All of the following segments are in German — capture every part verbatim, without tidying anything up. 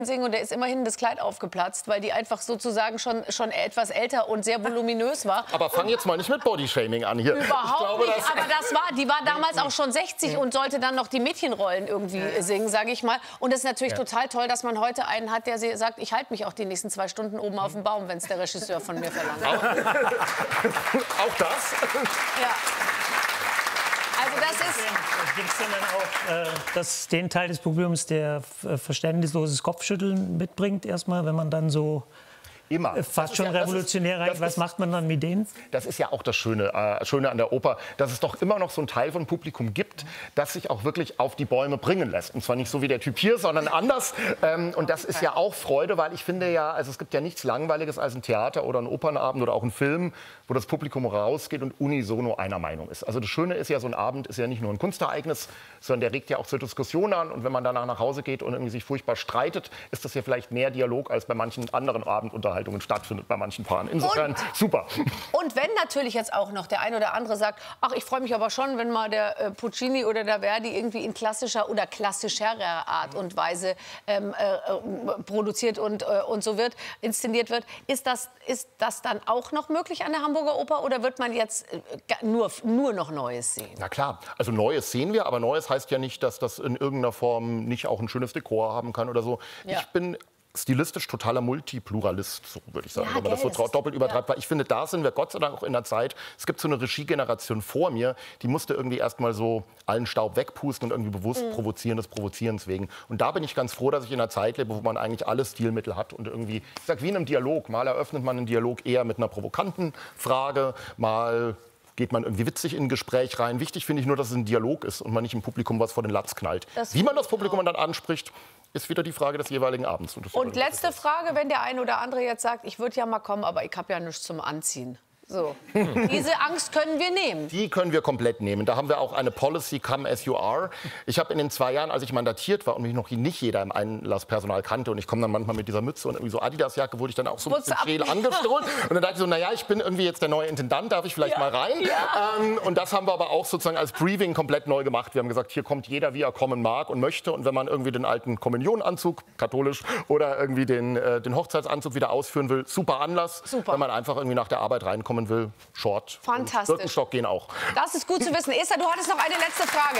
singen und der ist immerhin das Kleid aufgeplatzt, weil die einfach sozusagen schon, schon etwas älter und sehr voluminös war. Aber fang jetzt mal nicht mit Bodyshaming an hier. Überhaupt glaube, nicht, das aber das war, die war damals auch schon sechzig und sollte dann noch die Mädchenrollen irgendwie Ja. singen, sage ich mal. Und es ist natürlich Ja. total toll, dass man heute einen hat, der sagt, ich halte mich auch die nächsten zwei Stunden oben auf dem Baum, wenn es der Regisseur von mir verlangt. Auch das? Ja. Also das ist... Gibt es denn dann auch äh, das, den Teil des Publikums, der äh, verständnisloses Kopfschütteln mitbringt, erstmal, wenn man dann so Immer. äh, fast schon ja, revolutionär rein? Was macht man dann mit denen? Das ist ja auch das Schöne, äh, Schöne an der Oper, dass es doch immer noch so einen Teil von Publikum gibt, das sich auch wirklich auf die Bäume bringen lässt. Und zwar nicht so wie der Typ hier, sondern anders. Ähm, und das ist ja auch Freude, weil ich finde ja, also es gibt ja nichts Langweiliges als ein Theater oder ein Opernabend oder auch ein Film, wo das Publikum rausgeht und unisono einer Meinung ist. Also das Schöne ist ja, so ein Abend ist ja nicht nur ein Kunstereignis, sondern der regt ja auch zur Diskussion an. Und wenn man danach nach Hause geht und irgendwie sich furchtbar streitet, ist das ja vielleicht mehr Dialog, als bei manchen anderen Abendunterhaltungen stattfindet bei manchen Paaren. Insofern und, super. Und wenn natürlich jetzt auch noch der ein oder andere sagt, ach, ich freue mich aber schon, wenn mal der äh, Puccini oder der Verdi irgendwie in klassischer oder klassischerer Art und Weise ähm, äh, produziert und, äh, und so wird, inszeniert wird. Ist das, ist das dann auch noch möglich an der Hamburger Oper oder wird man jetzt äh, nur, nur noch Neues sehen? Na klar, also Neues sehen wir, aber Neues heißt ja nicht, dass das in irgendeiner Form nicht auch ein schönes Dekor haben kann oder so. Ja. Ich bin stilistisch totaler Multipluralist, so würde ich sagen, Ja, wenn man das so gell, das ist- doppelt übertreibt. ja. Weil ich finde, da sind wir Gott sei Dank auch in der Zeit. Es gibt so eine Regiegeneration vor mir, die musste irgendwie erst mal so allen Staub wegpusten und irgendwie bewusst Mhm. provozieren des Provozierens wegen. Und da bin ich ganz froh, dass ich in einer Zeit lebe, wo man eigentlich alle Stilmittel hat und irgendwie, ich sag, wie in einem Dialog. Mal eröffnet man einen Dialog eher mit einer provokanten Frage, mal geht man irgendwie witzig in ein Gespräch rein. Wichtig finde ich nur, dass es ein Dialog ist und man nicht im Publikum was vor den Latz knallt. Das Wie man das finde ich Publikum dann anspricht, ist wieder die Frage des jeweiligen Abends. Und, das Und letzte Frage, wenn der ein oder andere jetzt sagt, ich würde ja mal kommen, aber ich habe ja nichts zum Anziehen. So. Diese Angst können wir nehmen. Die können wir komplett nehmen. Da haben wir auch eine Policy, come as you are. Ich habe in den zwei Jahren, als ich mandatiert war und mich noch nicht jeder im Einlasspersonal kannte und ich komme dann manchmal mit dieser Mütze und irgendwie so Adidas-Jacke, wurde ich dann auch so ein bisschen schräg angestohlen. Und dann dachte ich so, naja, ich bin irgendwie jetzt der neue Intendant, darf ich vielleicht Ja, mal rein? ja. Ähm, und das haben wir aber auch sozusagen als Briefing komplett neu gemacht. Wir haben gesagt, hier kommt jeder, wie er kommen mag und möchte. Und wenn man irgendwie den alten Kommunionanzug, katholisch, oder irgendwie den, äh, den Hochzeitsanzug wieder ausführen will, super Anlass. Super. Wenn man einfach irgendwie nach der Arbeit reinkommen will, Short. Fantastisch. Und Birkenstock gehen auch. Das ist gut zu wissen. Esther, du hattest noch eine letzte Frage.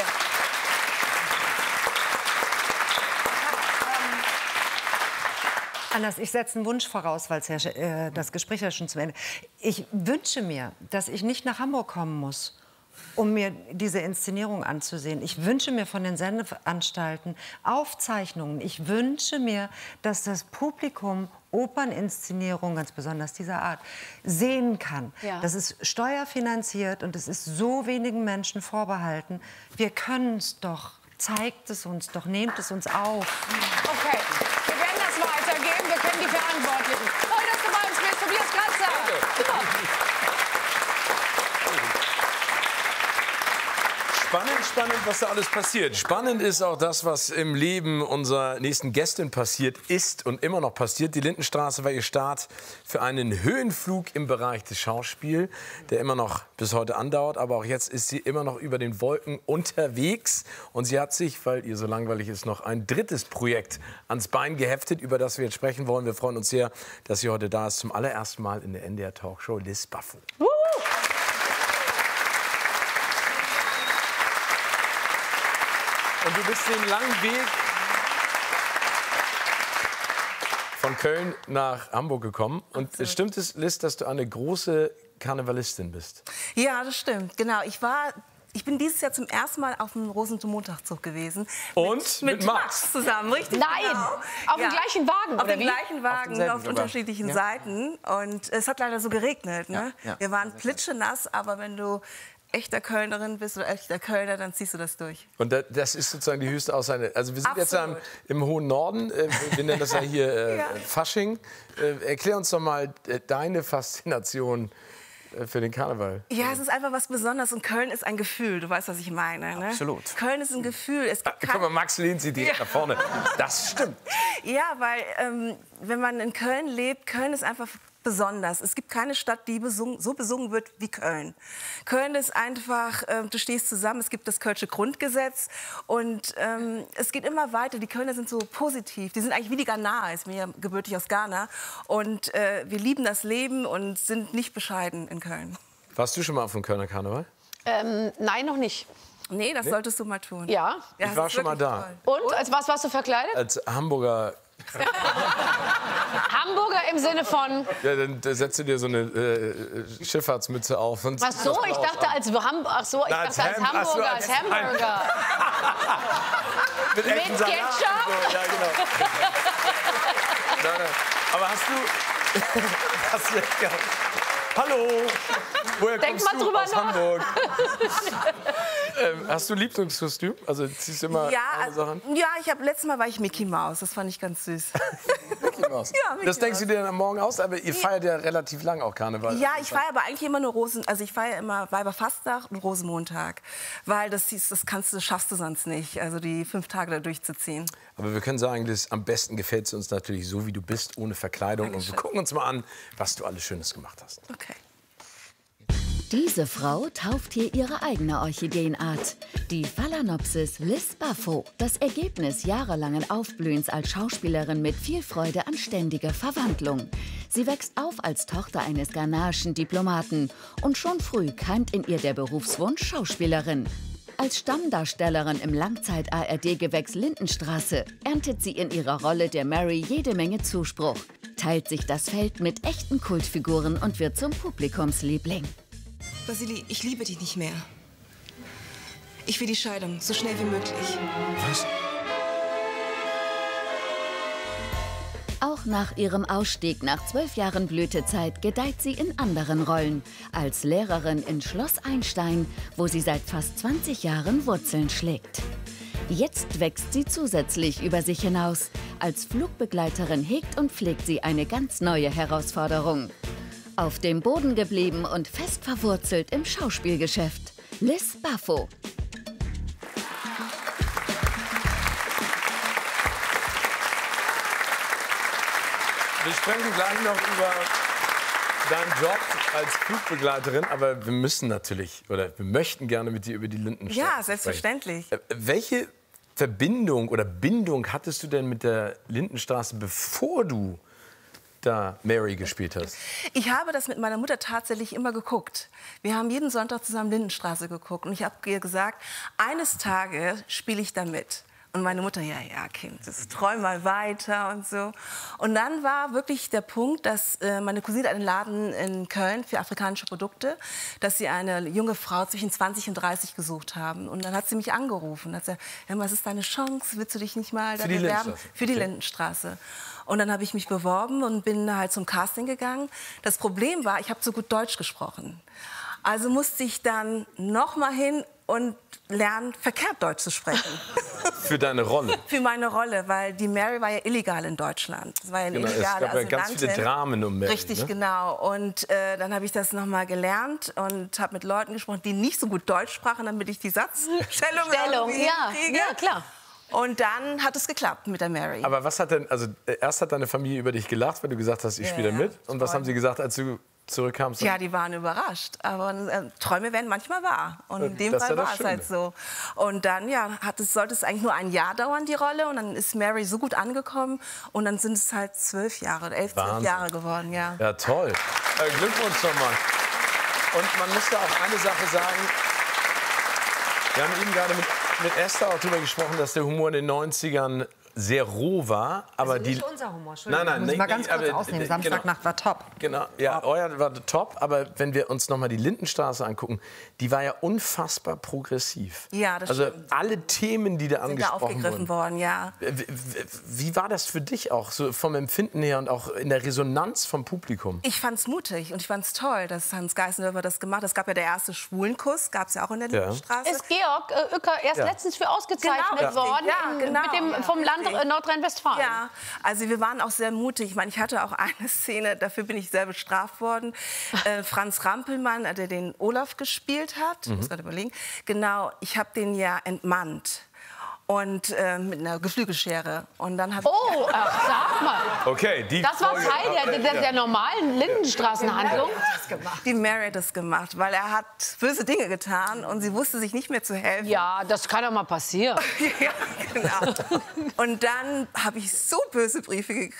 Anders, ich setze einen Wunsch voraus, weil ja, äh, das Gespräch ja schon zu Ende. Ich wünsche mir, dass ich nicht nach Hamburg kommen muss, um mir diese Inszenierung anzusehen. Ich wünsche mir von den Sendeanstalten Aufzeichnungen. Ich wünsche mir, dass das Publikum Operninszenierungen, ganz besonders dieser Art, sehen kann. Ja. Das ist steuerfinanziert und es ist so wenigen Menschen vorbehalten. Wir können es doch. Zeigt es uns doch, nehmt es uns auf. Okay, wir werden das weitergeben. Wir kennen die Verantwortlichen. Toll, dass du bei uns bist, Tobias Kratzer. Spannend, spannend, was da alles passiert. Spannend ist auch das, was im Leben unserer nächsten Gästin passiert ist und immer noch passiert. Die Lindenstraße war ihr Start für einen Höhenflug im Bereich des Schauspiels, der immer noch bis heute andauert. Aber auch jetzt ist sie immer noch über den Wolken unterwegs. Und sie hat sich, weil ihr so langweilig ist, noch ein drittes Projekt ans Bein geheftet, über das wir jetzt sprechen wollen. Wir freuen uns sehr, dass sie heute da ist. Zum allerersten Mal in der N D R-Talkshow, Liz Buffo. Uh. Und du bist den langen Weg von Köln nach Hamburg gekommen. Und Absolut. Stimmt es, Liz, dass du eine große Karnevalistin bist? Ja, das stimmt. Genau. Ich war, ich bin dieses Jahr zum ersten Mal auf dem Rosenmontagszug gewesen. Und? Mit, Mit Max? zusammen, richtig? Nein, Genau. auf dem gleichen Wagen, Auf oder dem wie? gleichen Wagen, nur auf sogar. unterschiedlichen Ja. Seiten. Und es hat leider so geregnet. Ne? Ja, ja. Wir waren plitschenass, aber wenn du echter Kölnerin bist oder echter Kölner, dann ziehst du das durch. Und da- das ist sozusagen die höchste Aussage. Also wir sind jetzt am, Absolut. im hohen Norden. Äh, wir nennen das ja hier äh, Ja. Fasching. Äh, erklär uns doch mal äh, deine Faszination äh, für den Karneval. Ja, es ist einfach was Besonderes und Köln ist ein Gefühl. Du weißt, was ich meine. Ne? Absolut. Köln ist ein Gefühl. Es gibt Guck mal, Max lehnt sie direkt Ja. nach vorne. Das stimmt. Ja, weil ähm, wenn man in Köln lebt, Köln ist einfach besonders. Es gibt keine Stadt, die besungen, so besungen wird wie Köln. Köln ist einfach, äh, du stehst zusammen, es gibt das Kölsche Grundgesetz und ähm, es geht immer weiter. Die Kölner sind so positiv, die sind eigentlich wie die Ghanaer, ich bin ja gebürtig aus Ghana und äh, wir lieben das Leben und sind nicht bescheiden in Köln. Warst du schon mal auf dem Kölner Karneval? Ähm, nein, noch nicht. Nee, das solltest du mal tun. Ja. Ja, Ich war das ist schon mal wirklich da. toll. Und als was warst du verkleidet? Als Hamburger. Hamburger im Sinne von. Ja, dann setzt du dir so eine äh, Schifffahrtsmütze auf. Und Ach so, ich dachte als Ham Ach so, ich Na, dachte als als Ham- ach so, Hamburger, als als Hamburger. mit echten Mit Salat Ketchup? und so. Ja, genau. nein, nein. Aber hast du. hast du ja, hallo! Woher Denk kommst mal du? drüber Aus nach. Hamburg. ähm, hast du Lieblingskostüm? Also ziehst du immer Ja, eine Sache an? ja, ich habe letztes Mal war ich Mickey Mouse. Das fand ich ganz süß. Mickey Mouse. Ja, Mickey das denkst Mouse. du dir dann am Morgen aus? Aber ihr feiert ja relativ lang auch Karneval. Ja, ich feiere aber eigentlich immer nur Rosen, also ich feiere immer Weiberfastnacht und Rosenmontag, weil das ist, das kannst du, schaffst du sonst nicht, also die fünf Tage da durchzuziehen. Aber wir können sagen, dass am besten gefällt es uns natürlich so, wie du bist, ohne Verkleidung. Dankeschön. Und wir gucken uns mal an, was du alles Schönes gemacht hast. Okay. Diese Frau tauft hier ihre eigene Orchideenart, die Phalaenopsis Liz Buffo. Das Ergebnis jahrelangen Aufblühens als Schauspielerin mit viel Freude an ständiger Verwandlung. Sie wächst auf als Tochter eines ghanaischen Diplomaten und schon früh keimt in ihr der Berufswunsch Schauspielerin. Als Stammdarstellerin im Langzeit-A R D-Gewächs Lindenstraße erntet sie in ihrer Rolle der Mary jede Menge Zuspruch, teilt sich das Feld mit echten Kultfiguren und wird zum Publikumsliebling. Vasili, ich liebe dich nicht mehr. Ich will die Scheidung, so schnell wie möglich. Was? Auch nach ihrem Ausstieg nach zwölf Jahren Blütezeit gedeiht sie in anderen Rollen. Als Lehrerin in Schloss Einstein, wo sie seit fast zwanzig Jahren Wurzeln schlägt. Jetzt wächst sie zusätzlich über sich hinaus. Als Flugbegleiterin hegt und pflegt sie eine ganz neue Herausforderung. Auf dem Boden geblieben und fest verwurzelt im Schauspielgeschäft. Liz Buffo. Wir sprechen gleich noch über deinen Job als Flugbegleiterin, aber wir müssen natürlich, oder wir möchten gerne mit dir über die Lindenstraße Ja, sprechen. selbstverständlich. Äh, Welche Verbindung oder Bindung hattest du denn mit der Lindenstraße, bevor du da Mary gespielt hast? Ich habe das mit meiner Mutter tatsächlich immer geguckt. Wir haben jeden Sonntag zusammen Lindenstraße geguckt und ich habe ihr gesagt, eines Tages spiele ich da mit. Und meine Mutter, ja, ja, Kind, das träum mal weiter und so. Und dann war wirklich der Punkt, dass äh, meine Cousine einen Laden in Köln für afrikanische Produkte, dass sie eine junge Frau zwischen zwanzig und dreißig gesucht haben. Und dann hat sie mich angerufen und hat gesagt, ja, was ist deine Chance? Willst du dich nicht mal da Für die bewerben? Lindenstraße. Für die Okay. Lindenstraße. Und dann habe ich mich beworben und bin halt zum Casting gegangen. Das Problem war, ich habe so gut Deutsch gesprochen. Also musste ich dann noch mal hin und lernen, verkehrt Deutsch zu sprechen. Für deine Rolle? Für meine Rolle, weil die Mary war ja illegal in Deutschland. Das war ja eine Genau, es illegale gab ja ganz Asylantin. viele Dramen um Mary. Richtig, ne? genau. Und äh, dann habe ich das noch mal gelernt und habe mit Leuten gesprochen, die nicht so gut Deutsch sprachen, damit ich die Satzstellung Stellung, irgendwie ja, kriege. ja, klar. Und dann hat es geklappt mit der Mary. Aber was hat denn, also äh, erst hat deine Familie über dich gelacht, weil du gesagt hast, ich Ja, spiele ja. mit. Und was haben sie gesagt, als du zurückkamst? Ja, die waren überrascht. Aber äh, Träume werden manchmal wahr. Und in dem Das ist Fall ja war das es halt so. Und dann ja, hat es, sollte es eigentlich nur ein Jahr dauern, die Rolle. Und dann ist Mary so gut angekommen. Und dann sind es halt zwölf Jahre, elf, zwölf Wahnsinn. Jahre geworden. Ja. Ja, toll. Äh, Glückwunsch nochmal. Und man muss da auch eine Sache sagen. Wir haben eben gerade mit, mit Esther auch darüber gesprochen, dass der Humor in den neunzigern sehr roh war. Aber Also die, nicht unser Humor, Entschuldigung, Nein, nein, muss ich nee, mal ganz nee, kurz aber, ausnehmen. äh, Samstagnacht war top. Genau, ja, euer war top, aber wenn wir uns noch mal die Lindenstraße angucken, die war ja unfassbar progressiv. Ja, das Also stimmt. alle Themen, die da Sind da angesprochen aufgegriffen wurden. worden, ja. Wie, wie- wie war das für dich auch, so vom Empfinden her und auch in der Resonanz vom Publikum? Ich fand's mutig und ich fand's toll, dass Hans Geißendörfer das gemacht hat. Es gab ja der erste Schwulenkuss, gab's ja auch in der Ja. Lindenstraße. Ist Georg äh, Uecker erst Ja. letztens für ausgezeichnet Genau, worden ja, in, genau. mit dem, Ja, vom Land richtig. äh, Nordrhein-Westfalen. Ja, also wir waren auch sehr mutig. Ich meine, ich hatte auch eine Szene, dafür bin ich sehr bestraft worden. Äh, Franz Rampelmann, der den Olaf gespielt hat, ich muss gerade überlegen, genau, ich habe den ja entmannt. und äh, mit einer Geflügelschere. Und dann habe Oh, ach, sag mal. Okay, die Das war Folge- Teil der, der, der normalen Lindenstraßenhandlung. die Mary das gemacht, weil er hat böse Dinge getan und sie wusste sich nicht mehr zu helfen. Ja, das kann doch mal passieren. Ja, genau. Und dann habe ich so böse Briefe gekriegt